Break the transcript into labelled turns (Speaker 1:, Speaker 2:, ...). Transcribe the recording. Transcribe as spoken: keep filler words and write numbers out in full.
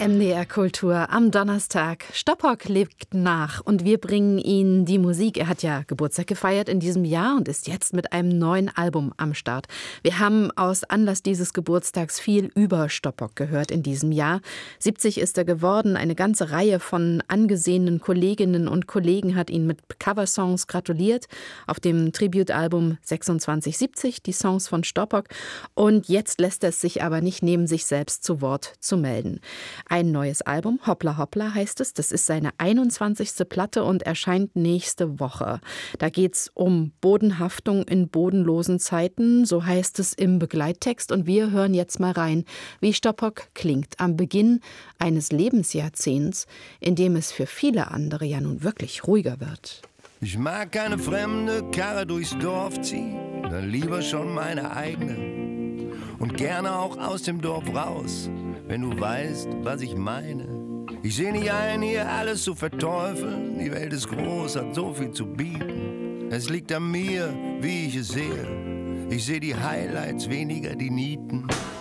Speaker 1: M D R Kultur am Donnerstag. Stoppock lebt nach und wir bringen Ihnen die Musik. Er hat ja Geburtstag gefeiert in diesem Jahr und ist jetzt mit einem neuen Album am Start. Wir haben aus Anlass dieses Geburtstags viel über Stoppock gehört in diesem Jahr. siebzig ist er geworden. Eine ganze Reihe von angesehenen Kolleginnen und Kollegen hat ihn mit Coversongs gratuliert. Auf dem Tributalbum sechsundzwanzig siebzig, die Songs von Stoppock. Und jetzt lässt er es sich aber nicht nehmen, sich selbst zu Wort zu melden. Ein neues Album, Hoppla Hoppla heißt es. Das ist seine einundzwanzigste Platte und erscheint nächste Woche. Da geht es um Bodenhaftung in bodenlosen Zeiten, so heißt es im Begleittext. Und wir hören jetzt mal rein, wie Stoppock klingt am Beginn eines Lebensjahrzehnts, in dem es für viele andere ja nun wirklich ruhiger wird.
Speaker 2: Ich mag keine fremde Karre durchs Dorf ziehen, dann lieber schon meine eigene. Und gerne auch aus dem Dorf raus, wenn du weißt, was ich meine. Ich seh nicht ein, hier alles zu verteufeln. Die Welt ist groß, hat so viel zu bieten. Es liegt an mir, wie ich es sehe. Ich seh die Highlights, weniger die Nieten.